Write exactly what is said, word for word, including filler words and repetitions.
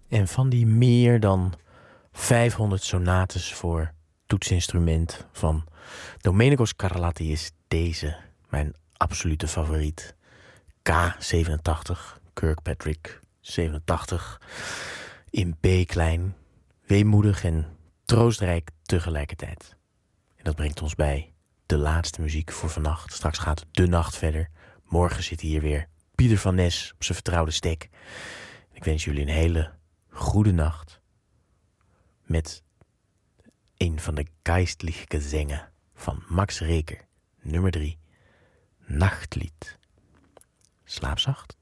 En van die meer dan vijfhonderd sonates voor toetsinstrument van Domenico Scarlatti is deze mijn absolute favoriet. K zevenentachtig, Kirkpatrick zevenentachtig, in B-klein, weemoedig en troostrijk tegelijkertijd. En dat brengt ons bij de laatste muziek voor vannacht. Straks gaat de nacht verder. Morgen zit hier weer Pieter van Nes op zijn vertrouwde stek. Ik wens jullie een hele goede nacht met een van de geistliche Gesänge van Max Reker, nummer drie, Nachtlied. Slaap zacht.